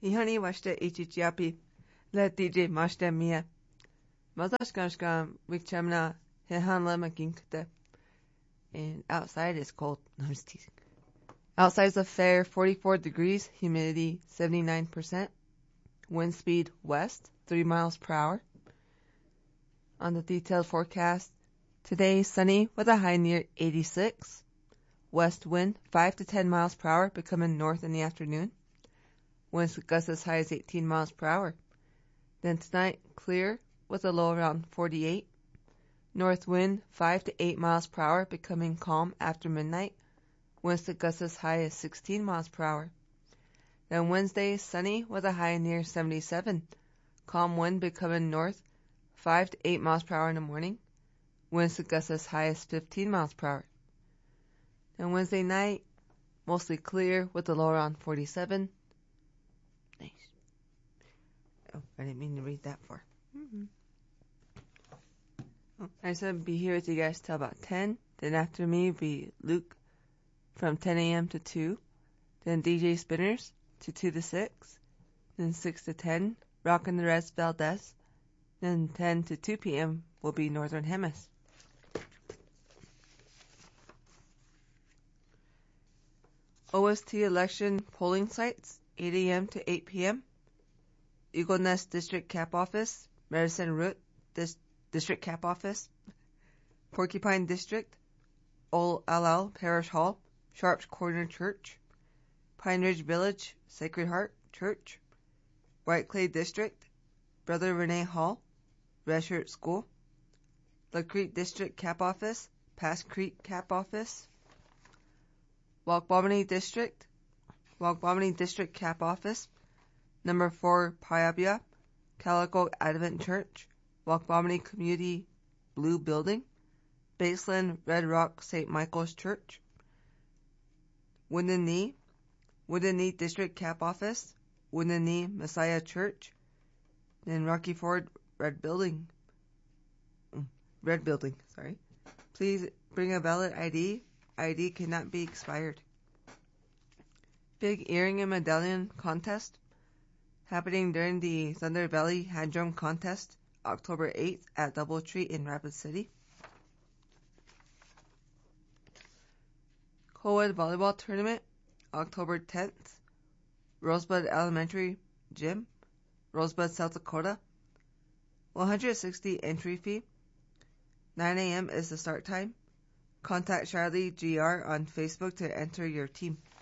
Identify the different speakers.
Speaker 1: Ihani washte ichichiapi. Let DJ mashte mia. Mazashkanshkan wikchamna hehan lema ginkte. And outside is cold. No, I'm just teasing. Outside is a fair 44 degrees, humidity 79%. Wind speed west, 3 miles per hour. On the detailed forecast, today sunny with a high near 86. West wind 5 to 10 miles per hour, becoming north in the afternoon. Winds gusts as high as 18 miles per hour. Then tonight, clear with a low around 48. North wind 5 to 8 miles per hour, becoming calm after midnight. Winds to gusts as high as 16 miles per hour. Then Wednesday, sunny with a high near 77. Calm wind becoming north 5 to 8 miles per hour in the morning. Winds to gusts as high as 15 miles per hour. Then Wednesday night, mostly clear with a low around 47. Nice. Oh, I didn't mean to read that far. Oh, I said be here with you guys till about 10. Then after me be Luke from 10 a.m. to 2. Then DJ Spinners to 2 to 6. Then 6 to 10, Rockin' the Rest Valdez. Then 10 to 2 p.m. will be Northern Hemis. OST election polling sites, 8 a.m. to 8 p.m. Eagle Nest District Cap Office, Medicine Root District Cap Office, Porcupine District, Ol Alal Parish Hall, Sharps Corner Church, Pine Ridge Village Sacred Heart Church, White Clay District, Brother Renee Hall, Red Shirt School, La Creek District Cap Office, Pass Creek Cap Office, Walkbomany District Cap Office, Number 4 Payabia, Calico Advent Church, Walkbomany Community Blue Building, Baseland Red Rock St. Michael's Church, Wounded Knee District Cap Office, Wounded Knee Messiah Church, and Rocky Ford Red Building, sorry. Please bring a valid ID. ID cannot be expired. Big Earring and Medallion Contest happening during the Thunder Valley Hand Drum Contest, October 8th at Doubletree in Rapid City. Co-ed Volleyball Tournament, October 10th, Rosebud Elementary Gym, Rosebud, South Dakota. $160 entry fee. 9 a.m. is the start time. Contact Charlie GR on Facebook to enter your team.